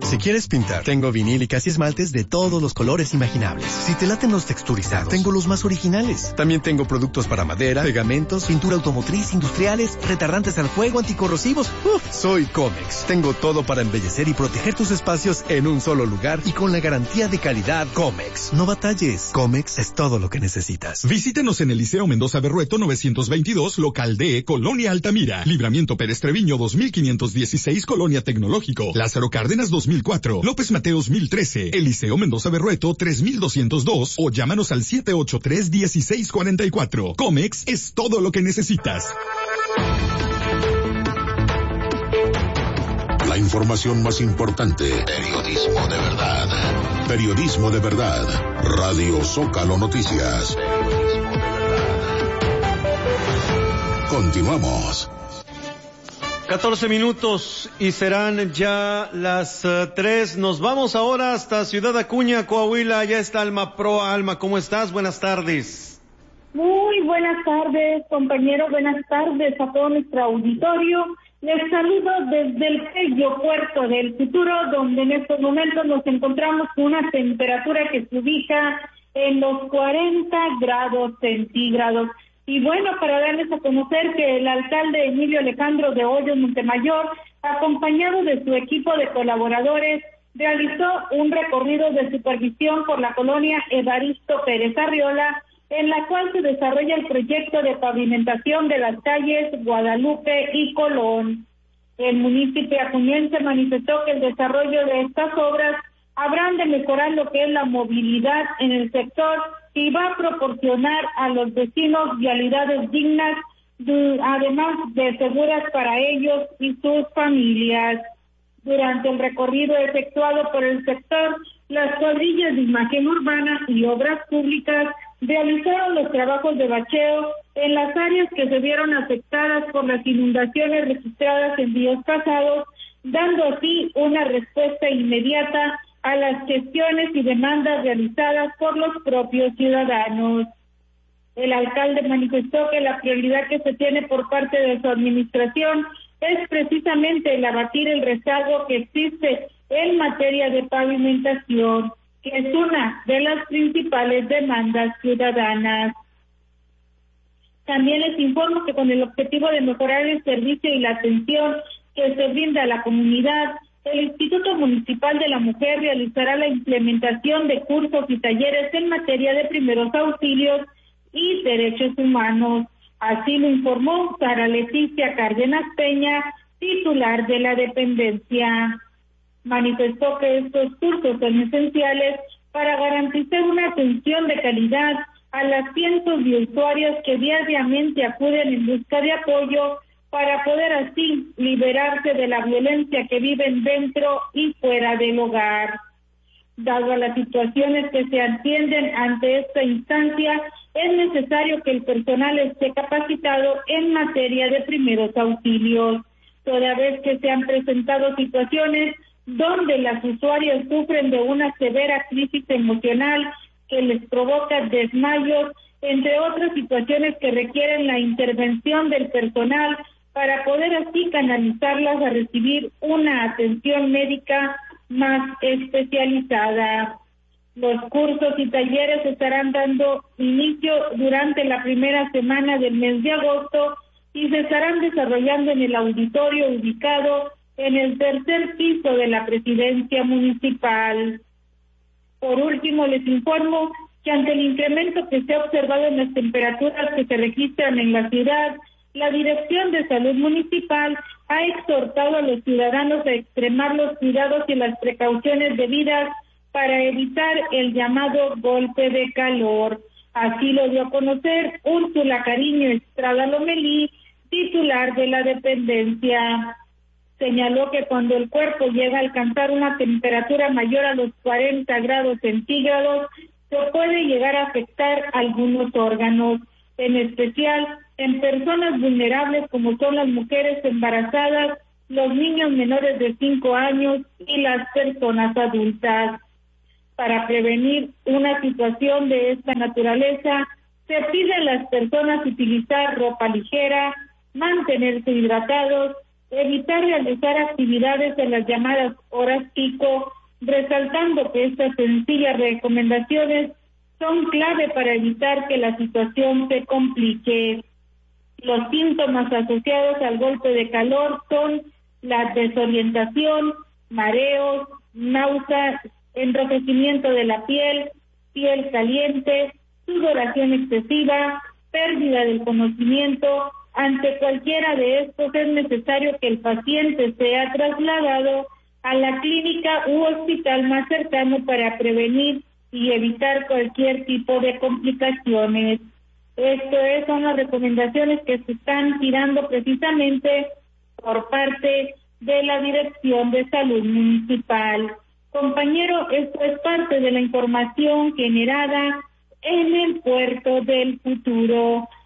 Si quieres pintar, tengo vinílicas y esmaltes de todos los colores imaginables. Si te laten los texturizados, tengo los más originales. También tengo productos para madera, pegamentos, pintura automotriz, industriales, retardantes al fuego, anticorrosivos. Soy Comex. Tengo todo para embellecer y proteger tus espacios en un solo lugar y con la garantía de calidad Comex. No batalles. Comex es todo lo que necesitas. Visítenos en el Liceo Mendoza Berrueto 922, local D, Colonia Altamira. Libramiento Pérez Treviño 2516, Colonia Tecnológico. Lázaro Cárdenas 2004. López Mateos 1013. El Liceo Mendoza Berrueto 3202 o llámanos al 783-1644. Comex es todo lo que necesitas. La información más importante. Periodismo de verdad. Periodismo de verdad. Radio Zócalo Noticias. Periodismo de verdad. Continuamos. 14 minutos y serán ya las 3. Nos vamos ahora hasta Ciudad Acuña, Coahuila. Ya está Alma Pro. Alma, ¿cómo estás? Buenas tardes. Muy buenas tardes, compañero. Buenas tardes a todo nuestro auditorio. Les saludo desde el bello puerto del futuro, donde en estos momentos nos encontramos con una temperatura que se ubica en los 40 grados centígrados. Y bueno, para darles a conocer que el alcalde Emilio Alejandro de Hoyos Montemayor, acompañado de su equipo de colaboradores, realizó un recorrido de supervisión por la colonia Evaristo Pérez Arriola, en la cual se desarrolla el proyecto de pavimentación de las calles Guadalupe y Colón. El municipio acuñense manifestó que el desarrollo de estas obras habrán de mejorar lo que es la movilidad en el sector y va a proporcionar a los vecinos vialidades dignas, además de seguras para ellos y sus familias. Durante el recorrido efectuado por el sector, las cuadrillas de imagen urbana y obras públicas realizaron los trabajos de bacheo en las áreas que se vieron afectadas por las inundaciones registradas en días pasados, dando así una respuesta inmediata a las gestiones y demandas realizadas por los propios ciudadanos. El alcalde manifestó que la prioridad que se tiene por parte de su administración es precisamente el abatir el rezago que existe en materia de pavimentación, que es una de las principales demandas ciudadanas. También les informo que con el objetivo de mejorar el servicio y la atención que se brinda a la comunidad, el Instituto Municipal de la Mujer realizará la implementación de cursos y talleres en materia de primeros auxilios y derechos humanos. Así lo informó Sara Leticia Cárdenas Peña, titular de la dependencia. Manifestó que estos cursos son esenciales para garantizar una atención de calidad a las cientos de usuarios que diariamente acuden en busca de apoyo para poder así liberarse de la violencia que viven dentro y fuera del hogar. Dado a las situaciones que se atienden ante esta instancia, es necesario que el personal esté capacitado en materia de primeros auxilios, toda vez que se han presentado situaciones donde las usuarias sufren de una severa crisis emocional que les provoca desmayos, entre otras situaciones que requieren la intervención del personal para poder así canalizarlas a recibir una atención médica más especializada. Los cursos y talleres estarán dando inicio durante la primera semana del mes de agosto y se estarán desarrollando en el auditorio ubicado en el tercer piso de la presidencia municipal. Por último, les informo que ante el incremento que se ha observado en las temperaturas que se registran en la ciudad, la Dirección de Salud Municipal ha exhortado a los ciudadanos a extremar los cuidados y las precauciones debidas para evitar el llamado golpe de calor. Así lo dio a conocer Úrsula Cariño Estrada Lomelí, titular de la dependencia. Señaló que cuando el cuerpo llega a alcanzar una temperatura mayor a los 40 grados centígrados, se puede llegar a afectar algunos órganos, en especial en personas vulnerables como son las mujeres embarazadas, los niños menores de 5 años y las personas adultas. Para prevenir una situación de esta naturaleza, se pide a las personas utilizar ropa ligera, mantenerse hidratados evitar realizar actividades en las llamadas horas pico, resaltando que estas sencillas recomendaciones son clave para evitar que la situación se complique. Los síntomas asociados al golpe de calor son la desorientación, mareos, náuseas, enrojecimiento de la piel caliente, sudoración excesiva, pérdida del conocimiento. Ante cualquiera de estos es necesario que el paciente sea trasladado a la clínica u hospital más cercano para prevenir y evitar cualquier tipo de complicaciones. Son las recomendaciones que se están tirando precisamente por parte de la Dirección de Salud Municipal. Compañero, esto es parte de la información generada en el Puerto del Futuro.